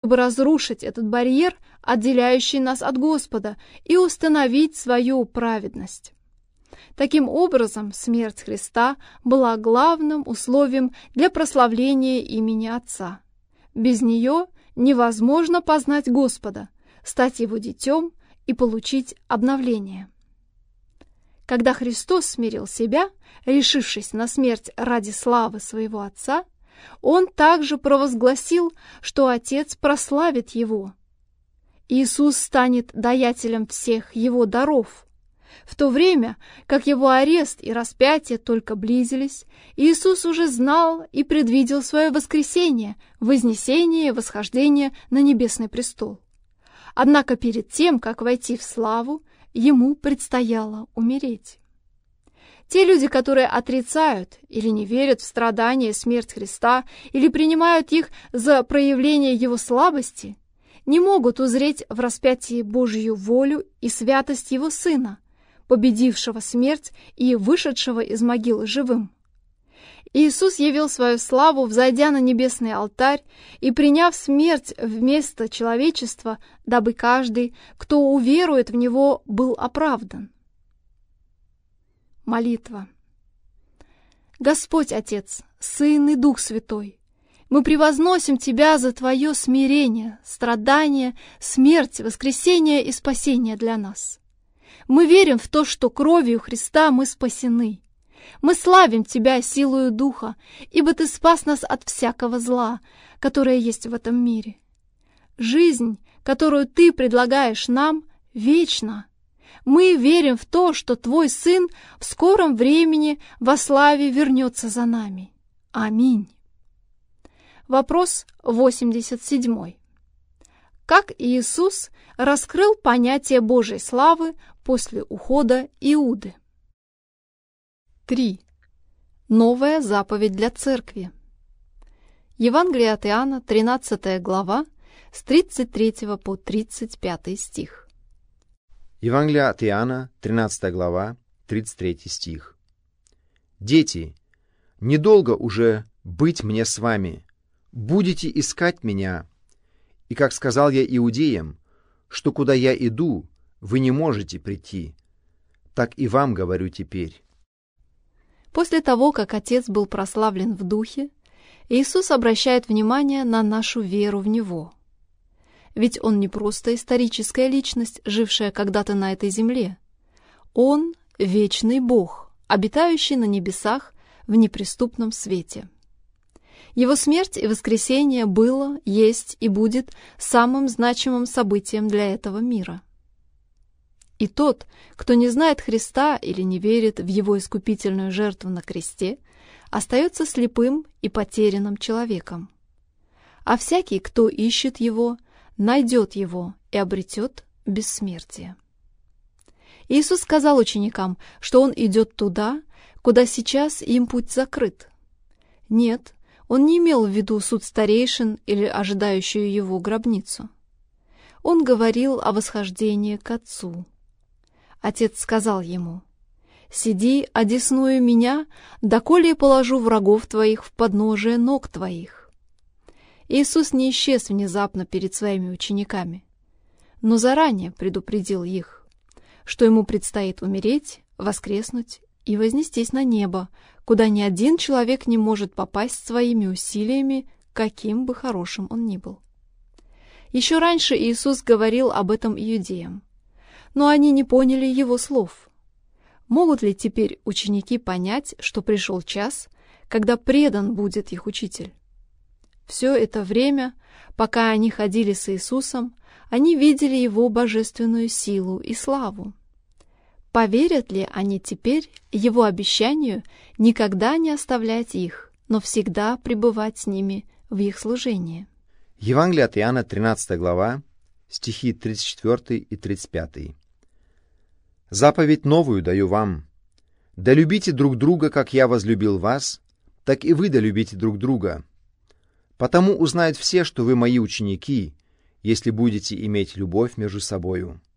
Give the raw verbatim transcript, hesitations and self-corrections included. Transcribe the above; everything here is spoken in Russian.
чтобы разрушить этот барьер, отделяющий нас от Господа, и установить свою праведность. Таким образом, смерть Христа была главным условием для прославления имени Отца. Без нее невозможно познать Господа, стать Его детем и получить обновление. Когда Христос смирил себя, решившись на смерть ради славы своего Отца, Он также провозгласил, что Отец прославит Его. Иисус станет даятелем всех Его даров. В то время, как Его арест и распятие только близились, Иисус уже знал и предвидел свое воскресение, вознесение и восхождение на небесный престол. Однако перед тем, как войти в славу, Ему предстояло умереть. Те люди, которые отрицают или не верят в страдания и смерть Христа, или принимают их за проявление Его слабости, не могут узреть в распятии Божью волю и святость Его Сына, победившего смерть и вышедшего из могилы живым. Иисус явил свою славу, взойдя на небесный алтарь и приняв смерть вместо человечества, дабы каждый, кто уверует в Него, был оправдан. Молитва. Господь Отец, Сын и Дух Святой, мы превозносим Тебя за Твое смирение, страдание, смерть, воскресение и спасение для нас. Мы верим в то, что кровью Христа мы спасены. Мы славим Тебя силою Духа, ибо Ты спас нас от всякого зла, которое есть в этом мире. Жизнь, которую Ты предлагаешь нам, вечна. Мы верим в то, что Твой Сын в скором времени во славе вернется за нами. Аминь. Вопрос восемьдесят семь. Как Иисус раскрыл понятие Божьей славы после ухода Иуды? три. Новая заповедь для церкви. Евангелие от Иоанна, тринадцатая глава, с тридцать третьего по тридцать пятый стих. Евангелие от Иоанна, тринадцатая глава, тридцать третий стих. «Дети, недолго уже быть мне с вами, будете искать меня, и, как сказал я иудеям, что куда я иду, вы не можете прийти, так и вам говорю теперь». После того, как Отец был прославлен в Духе, Иисус обращает внимание на нашу веру в Него. Ведь Он не просто историческая личность, жившая когда-то на этой земле. Он — вечный Бог, обитающий на небесах в неприступном свете. Его смерть и воскресение было, есть и будет самым значимым событием для этого мира. И тот, кто не знает Христа или не верит в Его искупительную жертву на кресте, остается слепым и потерянным человеком. А всякий, кто ищет Его, найдет Его и обретет бессмертие. Иисус сказал ученикам, что Он идет туда, куда сейчас им путь закрыт. Нет, Он не имел в виду суд старейшин или ожидающую Его гробницу. Он говорил о восхождении к Отцу. Отец сказал Ему: «Сиди, одесную меня, доколе положу врагов твоих в подножие ног твоих». Иисус не исчез внезапно перед своими учениками, но заранее предупредил их, что Ему предстоит умереть, воскреснуть и вознестись на небо, куда ни один человек не может попасть своими усилиями, каким бы хорошим он ни был. Еще раньше Иисус говорил об этом иудеям, но они не поняли Его слов. Могут ли теперь ученики понять, что пришел час, когда предан будет их учитель? Все это время, пока они ходили с Иисусом, они видели Его божественную силу и славу. Поверят ли они теперь Его обещанию никогда не оставлять их, но всегда пребывать с ними в их служении? Евангелие от Иоанна, тринадцатая глава, стихи тридцать четвёртый и тридцать пятый. «Заповедь новую даю вам: да любите друг друга, как я возлюбил вас, так и вы да любите друг друга. Потому узнают все, что вы мои ученики, если будете иметь любовь между собою».